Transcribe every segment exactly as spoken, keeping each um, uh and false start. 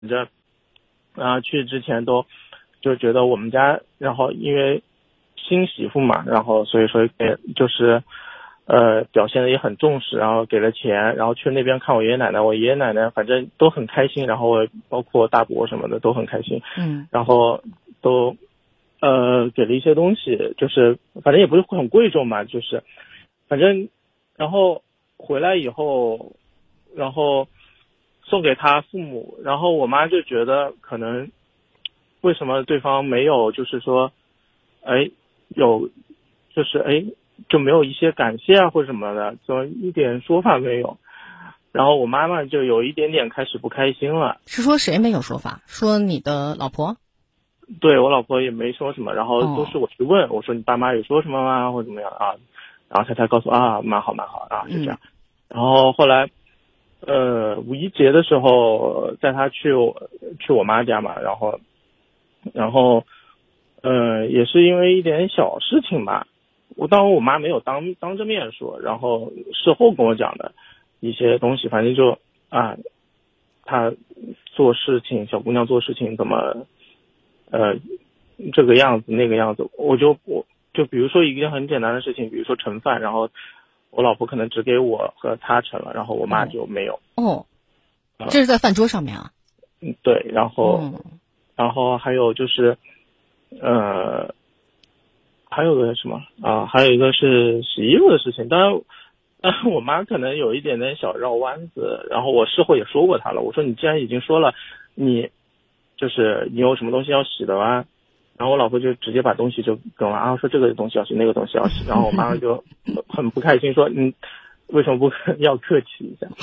着，然后去之前都就觉得我们家，然后因为新媳妇嘛，然后所以说给就是呃表现的也很重视，然后给了钱，然后去那边看我爷爷奶奶，我爷爷奶奶反正都很开心，然后包括大伯什么的都很开心， 嗯， 然后都呃给了一些东西，就是反正也不是很贵重嘛，就是反正然后回来以后，然后送给他父母，然后我妈就觉得可能为什么对方没有就是说哎有就是哎就没有一些感谢啊或者什么的，就一点说法没有，然后我妈妈就有一点点开始不开心了。 是说谁没有说法？说你的老婆？ 对，我老婆也没说什么，然后都是我去问，哦、我说你爸妈有说什么吗或者怎么样啊，然后他才告诉啊蛮好蛮好啊，就这样、嗯、然后后来呃五一节的时候带他去去我妈家嘛，然后然后呃也是因为一点小事情吧，我当时我妈没有当当着面说，然后事后跟我讲的一些东西，反正就啊她做事情，小姑娘做事情怎么呃这个样子那个样子，我就我就比如说一件很简单的事情，比如说盛饭，然后我老婆可能只给我和她盛了，然后我妈就没有。 哦，呃、这是在饭桌上面啊？ 嗯，对，然后、 嗯、 然后还有就是呃还有个什么啊，还有一个是洗衣服的事情，当然但是我妈可能有一点点小绕弯子，然后我事后也说过她了，我说你既然已经说了，你就是你有什么东西要洗的啊，然后我老婆就直接把东西就跟我啊说这个东西要洗，那个东西要洗，然后我妈就很不开心说你为什么不要客气一下？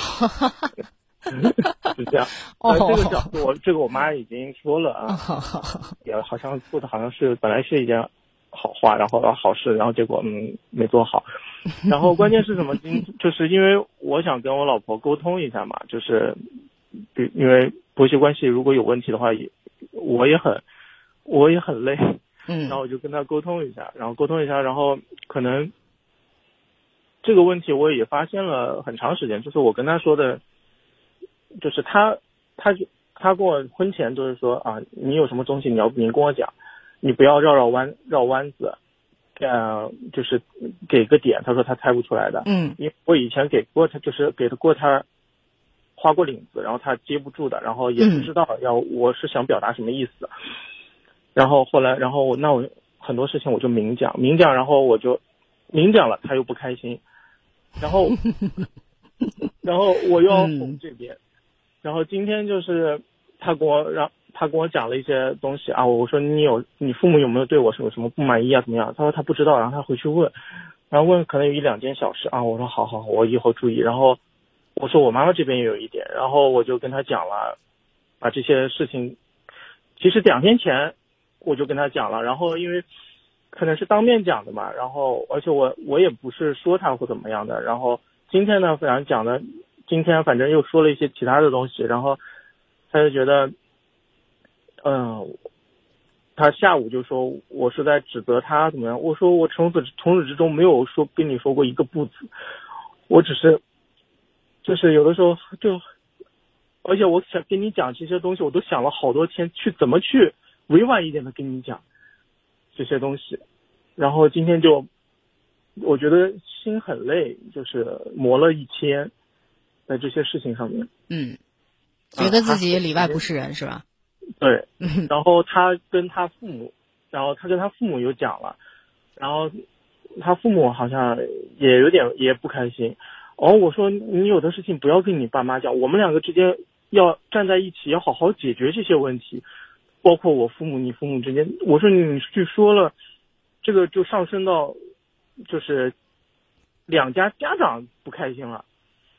是这样。呃，这个角度我这个我妈已经说了啊，也好像做的好像是本来是一件好话，然后好事，然后结果嗯没做好。然后关键是什么？就是因为我想跟我老婆沟通一下嘛，就是因为婆媳关系如果有问题的话，也我也很我也很累， 嗯， 然后我就跟她沟通一下，然后沟通一下，然后可能这个问题我也发现了很长时间，就是我跟她说的，就是她她她跟我婚前就是说啊，你有什么东西你要明跟我讲，你不要绕绕弯绕弯子。呃，就是给个点，他说他猜不出来的。 嗯， 因为我以前给过他，就是给他过他花过领子，然后他接不住的，然后也不知道要、嗯、我是想表达什么意思。然后后来，然后那我很多事情我就明讲，明讲，然后我就明讲了，他又不开心，然后然后我又要哄这边、嗯，然后今天就是他跟我让。他跟我讲了一些东西啊，我说你有你父母有没有对我什么什么不满意啊怎么样？他说他不知道，然后他回去问，然后问可能有一两件小事啊，我说好好，我以后注意。然后我说我妈妈这边也有一点，然后我就跟他讲了，把这些事情，其实两天前我就跟他讲了，然后因为可能是当面讲的嘛，然后而且我我也不是说他或怎么样的，然后今天呢反正讲的，今天反正又说了一些其他的东西，然后他就觉得。嗯，他下午就说我是在指责他怎么样？我说我从此从始至终没有说跟你说过一个不字，我只是就是有的时候就，而且我想跟你讲这些东西，我都想了好多天去怎么去委婉一点的跟你讲这些东西，然后今天就我觉得心很累，就是磨了一天在这些事情上面。 嗯，觉得自己里外不是人、嗯、是吧？ 对，然后他跟他父母，然后他跟他父母有讲了，然后他父母好像也有点也不开心。哦，我说你有的事情不要跟你爸妈讲，我们两个之间要站在一起，要好好解决这些问题，包括我父母你父母之间。我说你去说了，这个就上升到就是两家家长不开心了。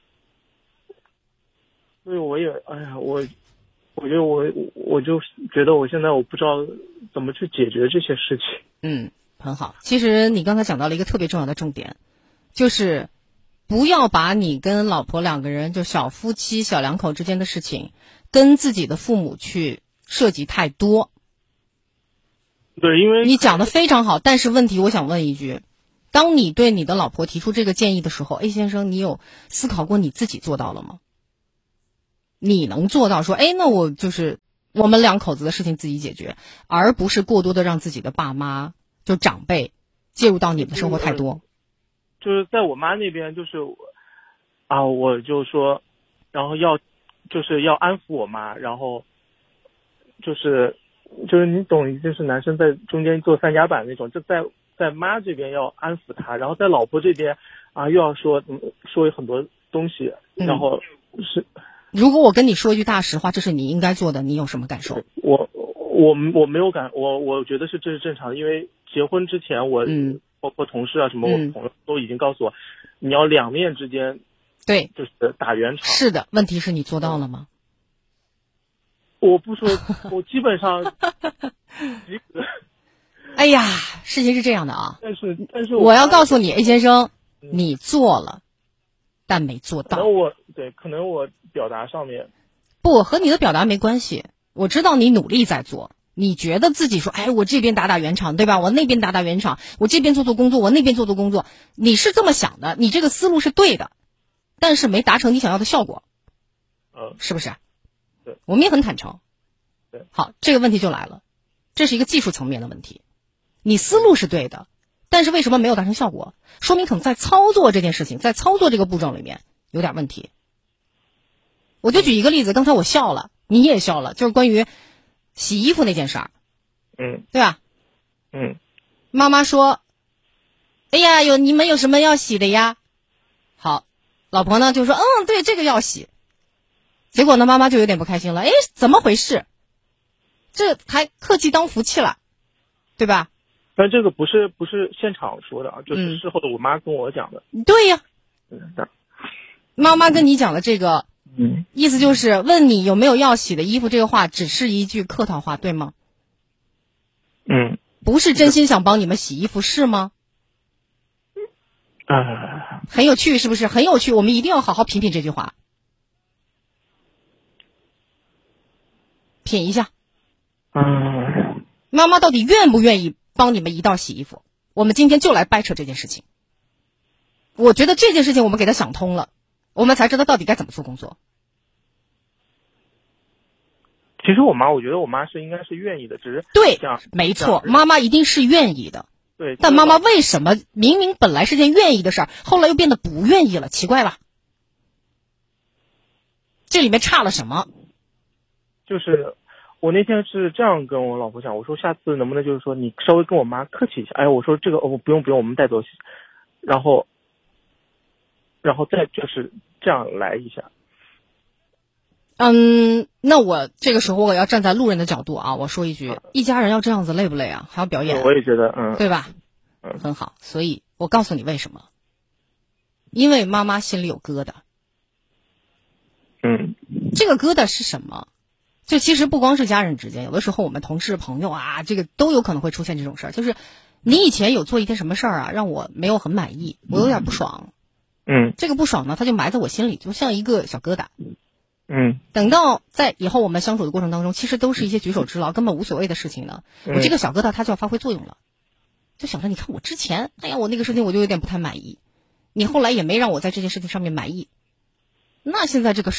所以我也哎呀我。我觉得我我就觉得我现在我不知道怎么去解决这些事情。 嗯，很好。其实你刚才讲到了一个特别重要的重点，就是不要把你跟老婆两个人就小夫妻小两口之间的事情跟自己的父母去涉及太多。 对，因为你讲的非常好，但是问题我想问一句，当你对你的老婆提出这个建议的时候 A 先生，你有思考过你自己做到了吗？ 你能做到说，哎，那我就是我们两口子的事情自己解决，而不是过多的让自己的爸妈就长辈介入到你们的生活太多。 就是在我妈那边，就是啊，我就说，然后要就是要安抚我妈，然后就是就是你懂，就是男生在中间做三夹板那种，就在在妈这边要安抚她，然后在老婆这边啊又要说说很多东西，然后是。嗯， 如果我跟你说一句大实话，这是你应该做的，你有什么感受？ 我我我没有感，我我觉得是这是正常的，因为结婚之前我、嗯、包括同事啊什么，我朋友都已经告诉我，嗯、你要两面之间对， 就是打圆场。 是的，问题是你做到了吗？ 我不说，我基本上及格。 哎呀，事情是这样的啊， 但是但是我, 我要告诉你 A 先生，嗯、你做了，但没做到。 可能我对，可能我表达上面不和你的表达没关系。我知道你努力在做，你觉得自己说，哎，我这边打打圆场，对吧？我那边打打圆场，我这边做做工作，我那边做做工作，你是这么想的，你这个思路是对的，但是没达成你想要的效果， 嗯， 是不是？ 对， 我们也很坦诚。 对， 好，这个问题就来了，这是一个技术层面的问题。你思路是对的，但是为什么没有达成效果？说明可能在操作这件事情，在操作这个步骤里面有点问题。我就举一个例子，刚才我笑了，你也笑了，就是关于洗衣服那件事儿， 嗯， 对吧？ 嗯， 妈妈说：“哎呀，有你们有什么要洗的呀？”好，老婆呢就说：“嗯，对，这个要洗。”结果呢，妈妈就有点不开心了，哎，怎么回事？这还客气当福气了，对吧？ 但这个不是不是现场说的啊，就是事后的我妈跟我讲的。 嗯、对呀， 嗯， 妈妈跟你讲的这个。 嗯， 意思就是问你有没有要洗的衣服，这个话只是一句客套话，对吗？ 嗯， 不是真心想帮你们洗衣服，是吗？ 啊， 很有趣，是不是？很有趣，我们一定要好好品品这句话，品一下。 嗯， 妈妈到底愿不愿意帮你们一道洗衣服？我们今天就来掰扯这件事情。我觉得这件事情我们给他想通了，我们才知道到底该怎么做工作。 其实我妈，我觉得我妈是应该是愿意的，只是对，没错，妈妈一定是愿意的。 对， 但妈妈为什么明明本来是件愿意的事儿，后来又变得不愿意了？奇怪了，这里面差了什么？ 就是我那天是这样跟我老婆讲，我说下次能不能就是说你稍微跟我妈客气一下？哎，我说这个哦不用不用，我们带走，然后，然后再就是这样来一下。 嗯，那我这个时候我要站在路人的角度啊，我说一句，嗯、一家人要这样子累不累啊？还要表演？ 我也觉得，嗯， 对吧？ 嗯， 很好。所以我告诉你为什么？因为妈妈心里有疙瘩。 嗯， 这个疙瘩是什么？就其实不光是家人之间，有的时候我们同事朋友啊，这个都有可能会出现这种事儿。就是你以前有做一件什么事儿啊，让我没有很满意，我有点不爽。 嗯， 这个不爽呢，它就埋在我心里，就像一个小疙瘩。 嗯， 等到在以后我们相处的过程当中，其实都是一些举手之劳，根本无所谓的事情呢。 嗯、 我这个小疙瘩它就要发挥作用了，就想着你看我之前，哎呀，我那个事情我就有点不太满意，你后来也没让我在这件事情上面满意，那现在这个事